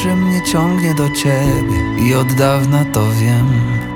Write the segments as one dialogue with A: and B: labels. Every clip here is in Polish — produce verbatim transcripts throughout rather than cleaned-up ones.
A: że mnie ciągnie do ciebie i od dawna to wiem.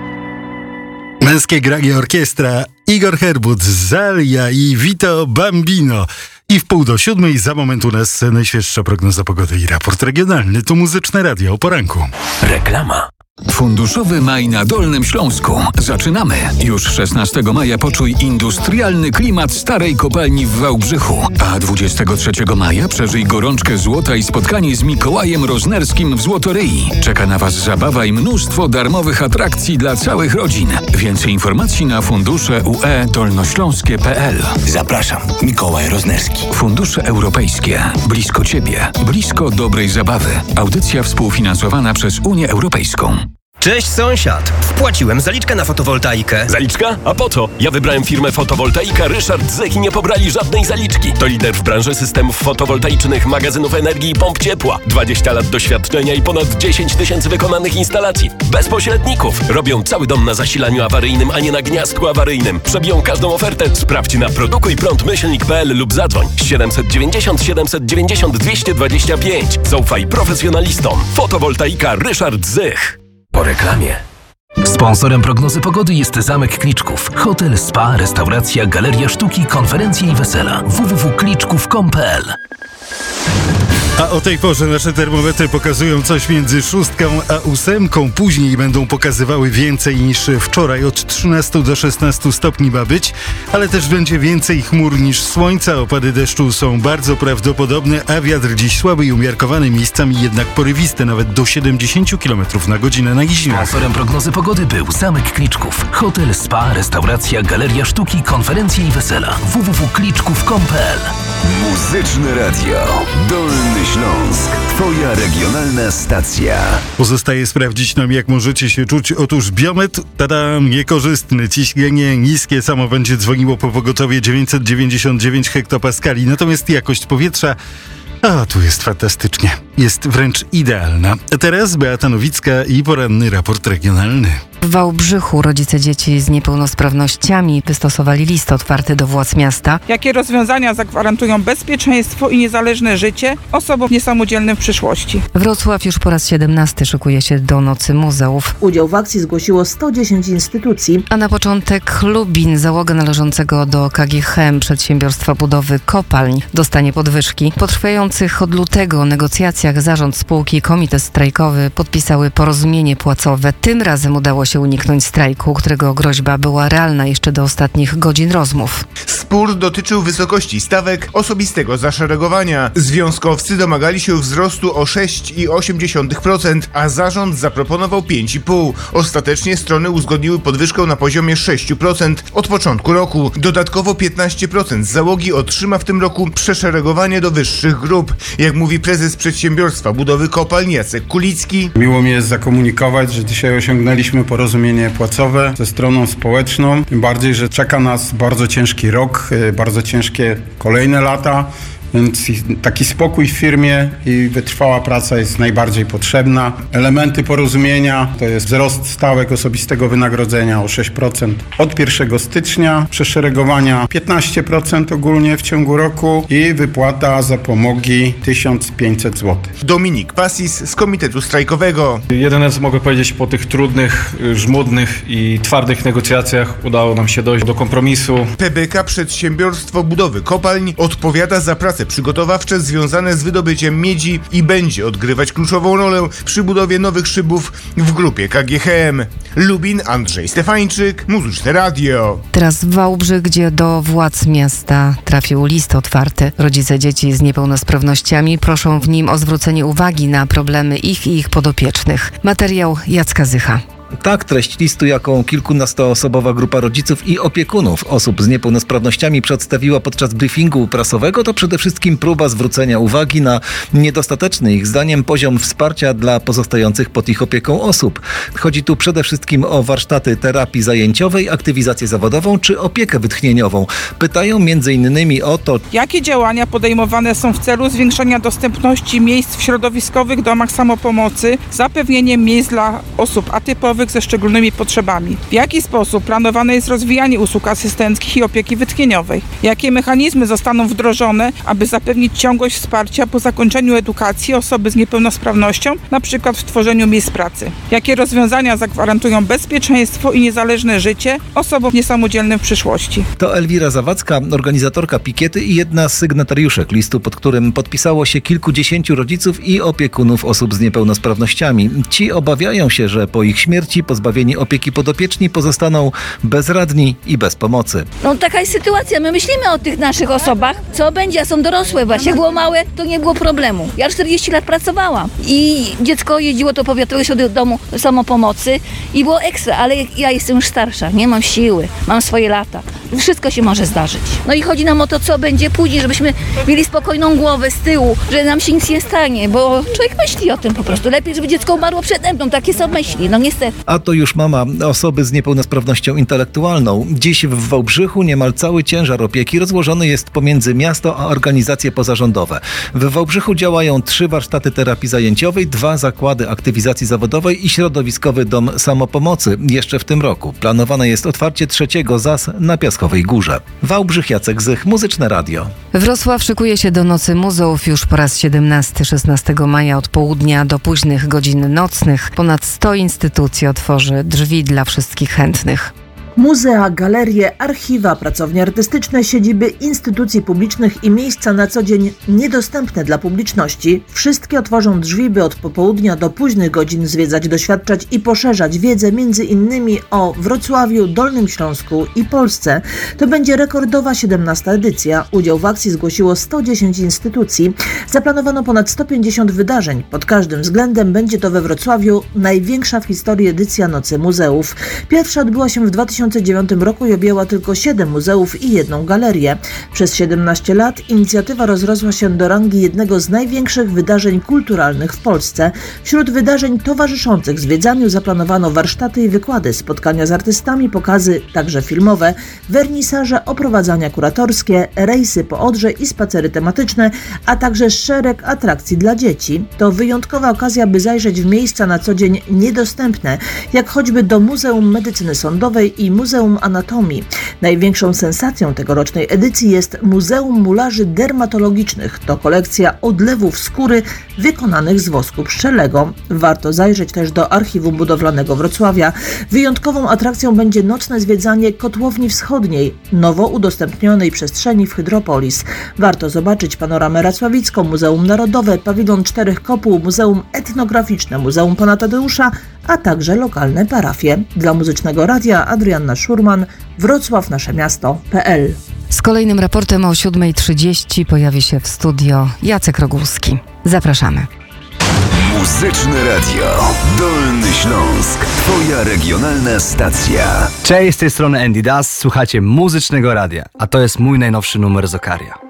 B: Męskie granie orkiestra Igor Herbut, Zalia i Vito Bambino. I w pół do siódmej za moment u nas najświeższa prognoza pogody i raport regionalny. To Muzyczne Radio o poranku.
C: Reklama. Funduszowy Maj na Dolnym Śląsku. Zaczynamy. Już szesnastego maja poczuj industrialny klimat starej kopalni w Wałbrzychu. A dwudziestego trzeciego maja przeżyj gorączkę złota i spotkanie z Mikołajem Roznerskim w Złotoryi. Czeka na Was zabawa i mnóstwo darmowych atrakcji dla całych rodzin. Więcej informacji na fundusze u e dolnośląskie kropka p l.
D: Zapraszam, Mikołaj Roznerski.
C: Fundusze europejskie. Blisko Ciebie. Blisko dobrej zabawy. Audycja współfinansowana przez Unię Europejską.
E: Cześć sąsiad! Wpłaciłem zaliczkę na fotowoltaikę.
F: Zaliczka? A po co? Ja wybrałem firmę Fotowoltaika Ryszard Zech i nie pobrali żadnej zaliczki. To lider w branży systemów fotowoltaicznych, magazynów energii i pomp ciepła. dwadzieścia lat doświadczenia i ponad dziesięć tysięcy wykonanych instalacji. Bez pośredników. Robią cały dom na zasilaniu awaryjnym, a nie na gniazdku awaryjnym. Przebiją każdą ofertę. Sprawdź na produkuj prąd myślnik kropka p l lub zadzwoń siedemset dziewięćdziesiąt siedemset dziewięćdziesiąt dwieście dwadzieścia pięć. Zaufaj profesjonalistom. Fotowoltaika Ryszard Zech.
C: Po reklamie.
G: Sponsorem prognozy pogody jest Zamek Kliczków. Hotel, spa, restauracja, galeria sztuki, konferencje i wesela. w w w kropka kliczków kropka com kropka p l.
B: A o tej porze nasze termometry pokazują coś między szóstką a ósemką. Później będą pokazywały więcej niż wczoraj. Od trzynastu do szesnastu stopni ma być, ale też będzie więcej chmur niż słońca. Opady deszczu są bardzo prawdopodobne, a wiatr dziś słaby i umiarkowany, miejscami jednak porywisty, nawet do siedemdziesiąt kilometrów na godzinę na Giźniach.
G: Sponsorem prognozy pogody był Zamek Kliczków. Hotel, spa, restauracja, galeria sztuki, konferencje i wesela. w w w kropka kliczków kropka com kropka p l.
D: Muzyczne Radio. Dolny Śląsk. Twoja regionalna stacja.
B: Pozostaje sprawdzić nam, jak możecie się czuć. Otóż biometr, tada, niekorzystny. Ciśnienie niskie, samo będzie dzwoniło po pogotowie dziewięćset dziewięćdziesiąt dziewięć hektopaskali. Natomiast jakość powietrza, a tu jest fantastycznie. Jest wręcz idealna. A teraz Beata Nowicka i poranny raport regionalny.
H: W Wałbrzychu rodzice dzieci z niepełnosprawnościami wystosowali list otwarty do władz miasta.
I: Jakie rozwiązania zagwarantują bezpieczeństwo i niezależne życie osobom niesamodzielnym w przyszłości?
H: Wrocław już po raz siedemnasty szykuje się do Nocy Muzeów.
J: Udział w akcji zgłosiło sto dziesięć instytucji.
H: A na początek Lubin, załoga należącego do K G H M Przedsiębiorstwa Budowy Kopalń, dostanie podwyżki. Po trwających od lutego negocjacjach zarząd spółki i komitet strajkowy podpisały porozumienie płacowe. Tym razem udało się uniknąć strajku, którego groźba była realna jeszcze do ostatnich godzin rozmów.
K: Spór dotyczył wysokości stawek osobistego zaszeregowania. Związkowcy domagali się wzrostu o sześć przecinek osiem procent, a zarząd zaproponował pięć przecinek pięć procent. Ostatecznie strony uzgodniły podwyżkę na poziomie sześć procent od początku roku. Dodatkowo piętnaście procent załogi otrzyma w tym roku przeszeregowanie do wyższych grup. Jak mówi prezes Przedsiębiorstwa Budowy Kopalń Jacek Kulicki.
L: Miło mi jest zakomunikować, że dzisiaj osiągnęliśmy porozumienie płacowe ze stroną społeczną. Tym bardziej, że czeka nas bardzo ciężki rok, bardzo ciężkie kolejne lata. Więc taki spokój w firmie i wytrwała praca jest najbardziej potrzebna. Elementy porozumienia to jest wzrost stawek osobistego wynagrodzenia o sześć procent od pierwszego stycznia, przeszeregowania piętnaście procent ogólnie w ciągu roku i wypłata zapomogi tysiąc pięćset złotych.
K: Dominik Pasis z Komitetu Strajkowego.
M: Jedyne, co mogę powiedzieć, po tych trudnych, żmudnych i twardych negocjacjach udało nam się dojść do kompromisu.
K: P B K Przedsiębiorstwo Budowy Kopalń odpowiada za pracę przygotowawcze związane z wydobyciem miedzi i będzie odgrywać kluczową rolę przy budowie nowych szybów w grupie K G H M. Lubin, Andrzej Stefańczyk, Muzyczne Radio.
H: Teraz w Wałbrzych, gdzie do władz miasta trafił list otwarty. Rodzice dzieci z niepełnosprawnościami proszą w nim o zwrócenie uwagi na problemy ich i ich podopiecznych. Materiał Jacka Zycha.
N: Tak, treść listu, jaką kilkunastoosobowa grupa rodziców i opiekunów osób z niepełnosprawnościami przedstawiła podczas briefingu prasowego, to przede wszystkim próba zwrócenia uwagi na niedostateczny ich zdaniem poziom wsparcia dla pozostających pod ich opieką osób. Chodzi tu przede wszystkim o warsztaty terapii zajęciowej, aktywizację zawodową czy opiekę wytchnieniową. Pytają między innymi o to,
I: jakie działania podejmowane są w celu zwiększenia dostępności miejsc w środowiskowych domach samopomocy, zapewnieniem miejsc dla osób atypowych, osobowych ze szczególnymi potrzebami. W jaki sposób planowane jest rozwijanie usług asystenckich i opieki wytchnieniowej? Jakie mechanizmy zostaną wdrożone, aby zapewnić ciągłość wsparcia po zakończeniu edukacji osoby z niepełnosprawnością, na przykład w tworzeniu miejsc pracy? Jakie rozwiązania zagwarantują bezpieczeństwo i niezależne życie osobom niesamodzielnym w przyszłości?
N: To Elwira Zawadzka, organizatorka pikiety i jedna z sygnatariuszek listu, pod którym podpisało się kilkudziesięciu rodziców i opiekunów osób z niepełnosprawnościami. Ci obawiają się, że po ich śmierci pozbawieni opieki podopieczni pozostaną bezradni i bez pomocy.
O: No taka jest sytuacja. My myślimy o tych naszych osobach. Co będzie, a są dorosłe właśnie. Jak było małe, to nie było problemu. Ja czterdzieści lat pracowałam i dziecko jeździło to powiatowe się do domu samopomocy i było ekstra, ale ja jestem już starsza, nie mam siły, mam swoje lata. Wszystko się może zdarzyć. No i chodzi nam o to, co będzie później, żebyśmy mieli spokojną głowę z tyłu, że nam się nic nie stanie, bo człowiek myśli o tym po prostu. Lepiej, żeby dziecko umarło przede mną, takie są myśli, no niestety.
N: A to już mama osoby z niepełnosprawnością intelektualną. Dziś w Wałbrzychu niemal cały ciężar opieki rozłożony jest pomiędzy miasto a organizacje pozarządowe. W Wałbrzychu działają trzy warsztaty terapii zajęciowej, dwa zakłady aktywizacji zawodowej i środowiskowy dom samopomocy. Jeszcze w tym roku planowane jest otwarcie trzeciego Z A S na Piaskowej Górze. Wałbrzych, Jacek Zych, Muzyczne Radio.
H: Wrocław szykuje się do Nocy Muzeów już po raz siedemnasty szesnastego maja od południa do późnych godzin nocnych. Ponad sto instytucji otworzy drzwi dla wszystkich chętnych.
J: Muzea, galerie, archiwa, pracownie artystyczne, siedziby instytucji publicznych i miejsca na co dzień niedostępne dla publiczności. Wszystkie otworzą drzwi, by od popołudnia do późnych godzin zwiedzać, doświadczać i poszerzać wiedzę między innymi o Wrocławiu, Dolnym Śląsku i Polsce. To będzie rekordowa siedemnasta edycja. Udział w akcji zgłosiło sto dziesięć instytucji. Zaplanowano ponad sto pięćdziesiąt wydarzeń. Pod każdym względem będzie to we Wrocławiu największa w historii edycja Nocy Muzeów. Pierwsza odbyła się w dwa tysiące dziewiątym roku i objęła tylko siedem muzeów i jedną galerię. Przez siedemnaście lat inicjatywa rozrosła się do rangi jednego z największych wydarzeń kulturalnych w Polsce. Wśród wydarzeń towarzyszących zwiedzaniu zaplanowano warsztaty i wykłady, spotkania z artystami, pokazy także filmowe, wernisaże, oprowadzania kuratorskie, rejsy po Odrze i spacery tematyczne, a także szereg atrakcji dla dzieci. To wyjątkowa okazja, by zajrzeć w miejsca na co dzień niedostępne, jak choćby do Muzeum Medycyny Sądowej i Muzeum Anatomii. Największą sensacją tegorocznej edycji jest Muzeum Mularzy Dermatologicznych. To kolekcja odlewów skóry wykonanych z wosku pszczelego. Warto zajrzeć też do Archiwum Budowlanego Wrocławia. Wyjątkową atrakcją będzie nocne zwiedzanie Kotłowni Wschodniej, nowo udostępnionej przestrzeni w Hydropolis. Warto zobaczyć panoramę racławicką, Muzeum Narodowe, Pawilon Czterech Kopuł, Muzeum Etnograficzne, Muzeum Pana Tadeusza, a także lokalne parafie. Dla Muzycznego Radia Adrianna Szurman, Wrocław nasze miasto kropka pe el.
H: Z kolejnym raportem o siódma trzydzieści pojawi się w studio Jacek Rogulski. Zapraszamy.
D: Muzyczne Radio. Dolny Śląsk. Twoja regionalna stacja.
P: Cześć, z tej strony Andy Das. Słuchacie Muzycznego Radia, a to jest mój najnowszy numer z Okaria.